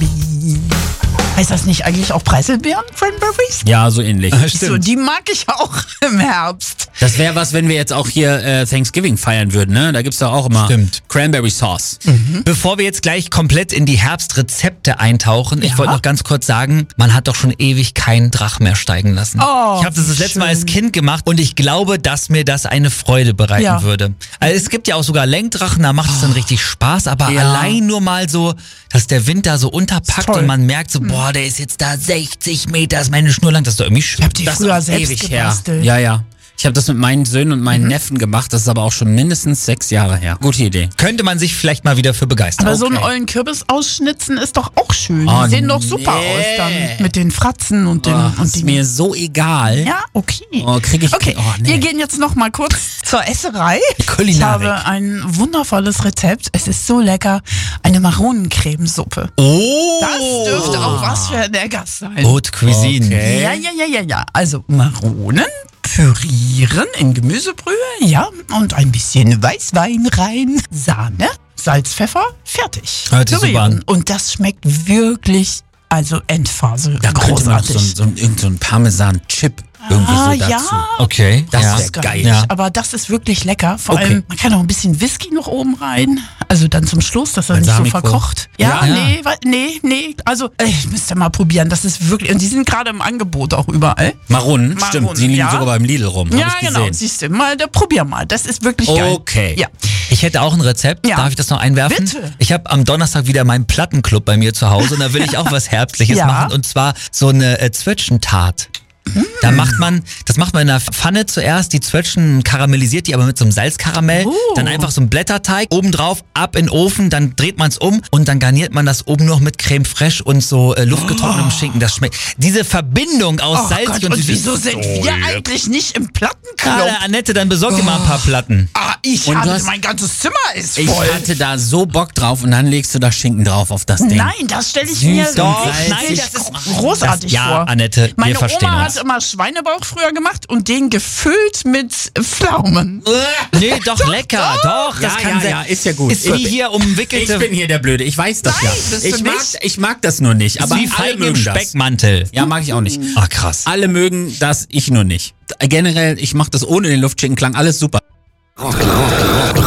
Cranberry. Heißt das nicht eigentlich auch Preiselbeeren, Cranberries? Ja, so ähnlich. So, die mag ich auch im Herbst. Das wäre was, wenn wir jetzt auch hier Thanksgiving feiern würden, ne? Da gibt's doch auch immer Cranberry Sauce. Bevor wir jetzt gleich komplett in die Herbstrezepte eintauchen, ich wollte noch ganz kurz sagen, man hat doch schon ewig keinen Drach mehr steigen lassen. Oh, ich habe das letzte Mal als Kind gemacht und ich glaube, dass mir das eine Freude bereiten würde. Also es gibt ja auch sogar Lenkdrachen, da macht es dann richtig Spaß, aber allein nur mal so, dass der Wind da so unterpackt und man merkt so, boah, der ist jetzt da 60 Meter, ist meine Schnur lang, das ist doch irgendwie schön. Ich hab die früher ist selbst ewig gebastelt. her. Ja. Ich habe das mit meinen Söhnen und meinen Neffen gemacht, das ist aber auch schon mindestens 6 Jahre her. Gute Idee. Könnte man sich vielleicht mal wieder für begeistern. Aber so einen ollen Kürbis ausschnitzen ist doch auch schön. Oh, Die sehen doch super aus dann mit den Fratzen und den Ist mir so egal. Ja, okay. Oh, krieg ich. Okay, Oh, nee. wir gehen jetzt noch mal kurz zur Esserei. Kulinarik. Ich habe ein wundervolles Rezept. Es ist so lecker. Eine Maronencremesuppe. Oh! Das dürfte auch was für der Gast sein. Haute Cuisine. Okay. Ja. Also Maronen pürieren in Gemüsebrühe, ja, und ein bisschen Weißwein rein, Sahne, Salz, Pfeffer, fertig. Hört sich super an. Und das schmeckt wirklich, also Endphase. Da könnte man noch großartig. so ein Parmesan-Chip irgendwie so dazu. Ja. Okay. Das Ja. ist geil. Ja. Aber das ist wirklich lecker. Vor allem, man kann auch ein bisschen Whisky noch oben rein. Also dann zum Schluss, dass er nicht so Balsamico. verkocht. Ja. Nee. Also, ich müsste mal probieren. Das ist wirklich, und die sind gerade im Angebot auch überall. Maronen, stimmt. Die liegen ja. sogar beim Lidl rum. Ja, hab ich genau. gesehen. Siehst du, probier mal. Das ist wirklich geil. Okay. Ja. Ich hätte auch ein Rezept. Ja. Darf ich das noch einwerfen? Bitte. Ich habe am Donnerstag wieder meinen Plattenclub bei mir zu Hause und da will ich auch was Herbstliches Ja. machen. Und zwar so eine Zwetschgentart. Da macht man in der Pfanne zuerst die Zwetschgen, karamellisiert die aber mit so einem Salzkaramell, dann einfach so ein Blätterteig, obendrauf, ab in den Ofen, dann dreht man es um und dann garniert man das oben noch mit Creme fraiche und so luftgetrocknetem Schinken. Das schmeckt. Diese Verbindung aus salzig Gott, und und süß. wieso sind wir eigentlich nicht im Plattenclub? Annette, dann besorg dir mal ein paar Platten. Mein ganzes Zimmer ist Ich voll. hatte da so Bock drauf und dann legst du da Schinken drauf auf das Ding. Nein, das stelle ich mir Doch, richtig nein, das ist großartig ja, vor. Annette, wir Meine verstehen Oma uns. hat immer Schweinebauch früher gemacht und den gefüllt mit Pflaumen. Nee, doch lecker, doch. Das kann sein. ist ja gut. Ist wie hier Ich umwickelte. bin hier der Blöde, ich weiß das Nein, ja. bist du nicht? Ich mag das nur nicht, aber wie alle Feigen im mögen das. Speckmantel. Ja, mag ich auch nicht. Ah, krass. Alle mögen das, ich nur nicht. Generell, ich mache das ohne den Luftschinken, klang alles super.